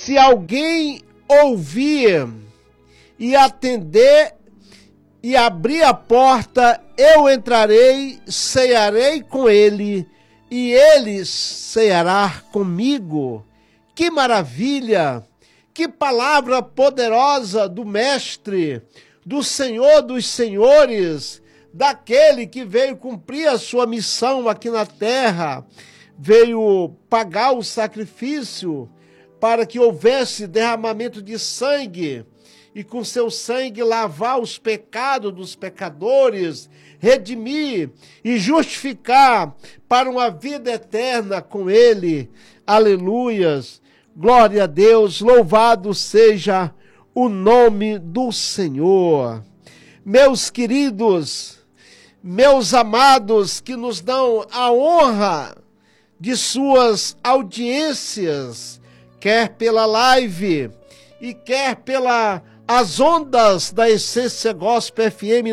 Se alguém ouvir e atender e abrir a porta, eu entrarei, cearei com ele e ele ceará comigo. Que maravilha! Que palavra poderosa do Mestre, do Senhor dos Senhores, daquele que veio cumprir a sua missão aqui na terra, veio pagar o sacrifício para que houvesse derramamento de sangue e com seu sangue lavar os pecados dos pecadores, redimir e justificar para uma vida eterna com ele. Aleluias! Glória a Deus, louvado seja o nome do Senhor. Meus queridos, meus amados, que nos dão a honra de suas audiências, quer pela live e quer pelas ondas da Essência Gospel FM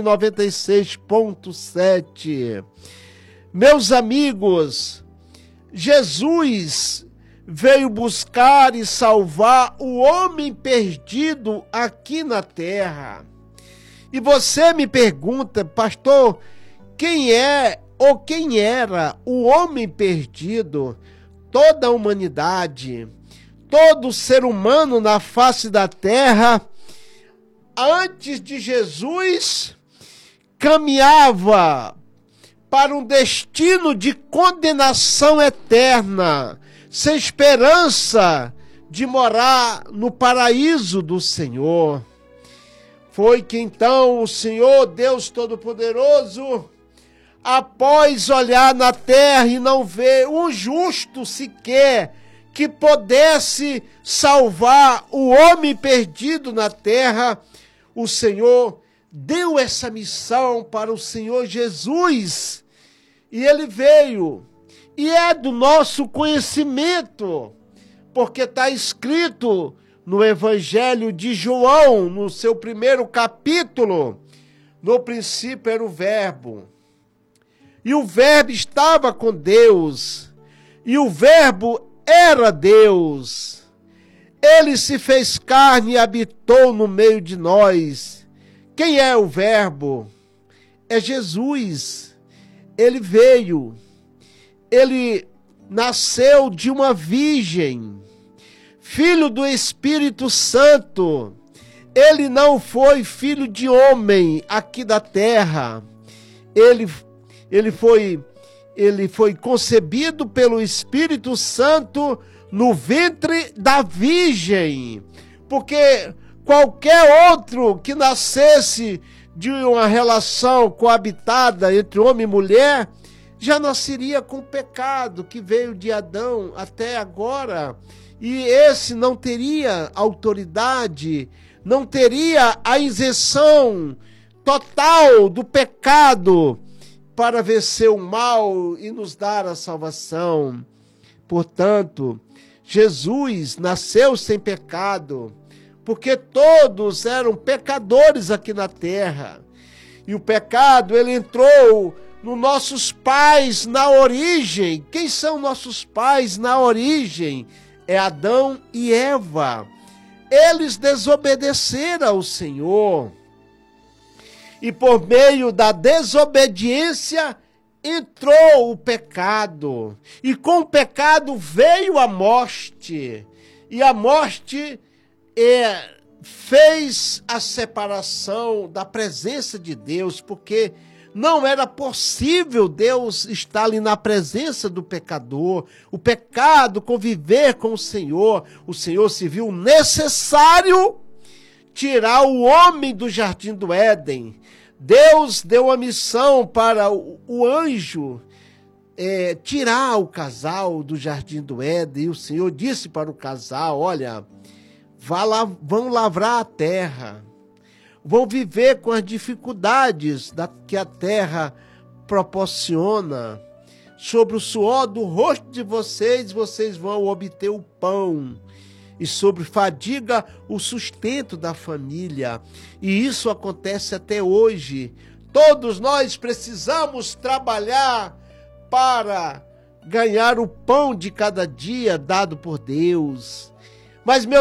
96.7. Meus amigos, Jesus veio buscar e salvar o homem perdido aqui na terra. E você me pergunta, pastor, quem é ou quem era o homem perdido? Toda a humanidade, todo ser humano na face da terra, antes de Jesus, caminhava para um destino de condenação eterna, sem esperança de morar no paraíso do Senhor. Foi que então o Senhor, Deus Todo-Poderoso, após olhar na terra e não ver um justo sequer que pudesse salvar o homem perdido na terra, o Senhor deu essa missão para o Senhor Jesus. E ele veio. E é do nosso conhecimento, porque está escrito no Evangelho de João, no seu primeiro capítulo, no princípio era o Verbo, e o Verbo estava com Deus, e o Verbo era Deus. Ele se fez carne e habitou no meio de nós. Quem é o Verbo? É Jesus. Ele veio. Ele nasceu de uma virgem, filho do Espírito Santo. Ele não foi filho de homem aqui da terra. Ele foi concebido pelo Espírito Santo no ventre da virgem. Porque qualquer outro que nascesse de uma relação coabitada entre homem e mulher já nasceria com o pecado que veio de Adão até agora. E esse não teria autoridade, não teria a isenção total do pecado para vencer o mal e nos dar a salvação. Portanto, Jesus nasceu sem pecado, porque todos eram pecadores aqui na terra. E o pecado, ele entrou nos nossos pais na origem. Quem são nossos pais na origem? É Adão e Eva. Eles desobedeceram ao Senhor. E por meio da desobediência entrou o pecado. E com o pecado veio a morte. E a morte fez a separação da presença de Deus, porque não era possível Deus estar ali na presença do pecador, o pecado conviver com o Senhor. O Senhor se viu necessário tirar o homem do jardim do Éden. Deus deu a missão para o anjo tirar o casal do jardim do Éden. E o Senhor disse para o casal: olha, vão lavrar a terra, vão viver com as dificuldades que a terra proporciona. Sobre o suor do rosto de vocês, vocês vão obter o pão. E sobre fadiga, o sustento da família. E isso acontece até hoje. Todos nós precisamos trabalhar para ganhar o pão de cada dia dado por Deus. Mas,